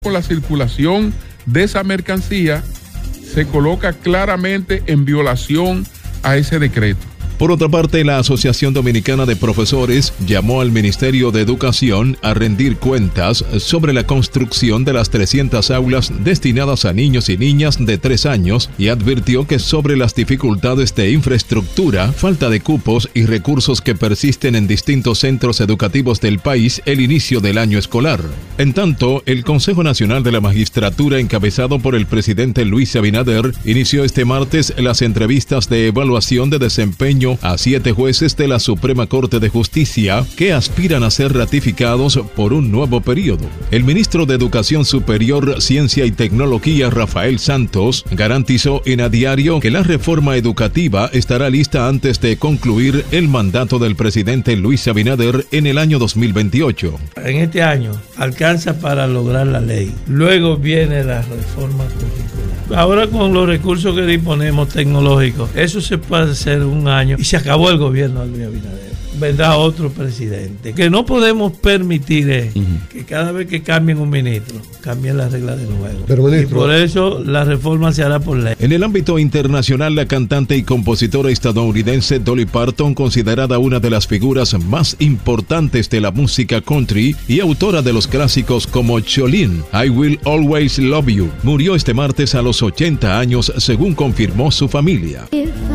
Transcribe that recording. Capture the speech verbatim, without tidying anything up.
con la circulación de esa mercancía se coloca claramente en violación a ese decreto. Por otra parte, la Asociación Dominicana de Profesores llamó al Ministerio de Educación a rendir cuentas sobre la construcción de las trescientas aulas destinadas a niños y niñas de tres años y advirtió que sobre las dificultades de infraestructura, falta de cupos y recursos que persisten en distintos centros educativos del país el inicio del año escolar. En tanto, el Consejo Nacional de la Magistratura, encabezado por el presidente Luis Abinader, inició este martes las entrevistas de evaluación de desempeño a siete jueces de la Suprema Corte de Justicia que aspiran a ser ratificados por un nuevo periodo. El ministro de Educación Superior, Ciencia y Tecnología, Rafael Santos, garantizó en A Diario que la reforma educativa estará lista antes de concluir el mandato del presidente Luis Abinader en el año dos mil veintiocho. En este año alcanza para lograr la ley. Luego viene la reforma curricular. Ahora con los recursos que disponemos tecnológicos, eso se puede hacer un año y se acabó el gobierno de Luis Abinader. Vendrá otro presidente. Que no podemos permitir es uh-huh. que cada vez que cambien un ministro, cambien las reglas de juego. Pero, ministro, y por eso la reforma se hará por ley. En el ámbito internacional, la cantante y compositora estadounidense Dolly Parton, considerada una de las figuras más importantes de la música country y autora de los clásicos como Jolene, I Will Always Love You, murió este martes a los ochenta años, según confirmó su familia.